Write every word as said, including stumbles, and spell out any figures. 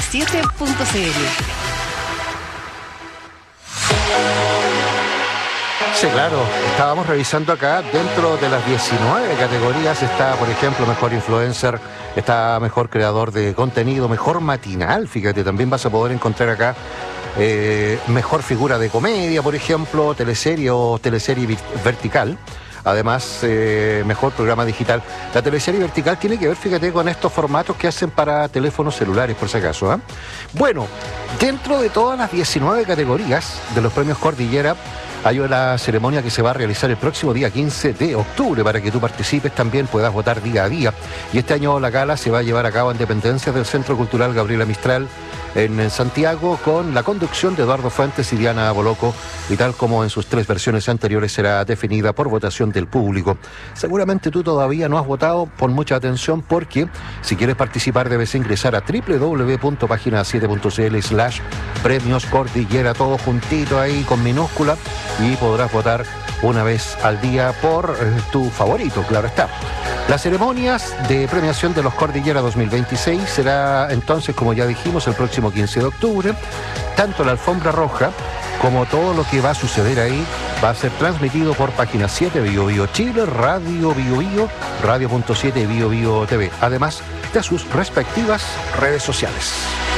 siete punto c l. Sí, claro. Estábamos revisando acá, dentro de las diecinueve categorías está, por ejemplo, mejor influencer, está mejor creador de contenido, mejor matinal, fíjate, también vas a poder encontrar acá eh, mejor figura de comedia, por ejemplo, teleserie o teleserie vertical. Además, eh, mejor programa digital. La teleserie vertical tiene que ver, fíjate, con estos formatos que hacen para teléfonos celulares, por si acaso, ¿eh? Bueno, dentro de todas las diecinueve categorías de los premios Cordillera, hay una ceremonia que se va a realizar el próximo día quince de octubre para que tú participes, también puedas votar día a día. Y este año la gala se va a llevar a cabo en dependencias del Centro Cultural Gabriela Mistral en Santiago, con la conducción de Eduardo Fuentes y Diana Boloco, y tal como en sus tres versiones anteriores será definida por votación del público. Seguramente tú todavía no has votado, pon mucha atención, porque si quieres participar debes ingresar a doble u doble u doble u punto página siete punto c l slash premios Cordillera, todo juntito ahí con minúscula, y podrás votar una vez al día por eh, tu favorito, claro está. Las ceremonias de premiación de los Cordillera dos mil veintiséis será entonces, como ya dijimos, el próximo quince de octubre. Tanto la alfombra roja como todo lo que va a suceder ahí va a ser transmitido por Página siete, Bio Bio Chile, Radio Bio Bio, Radio punto siete y Bio Bio T V, además de sus respectivas redes sociales.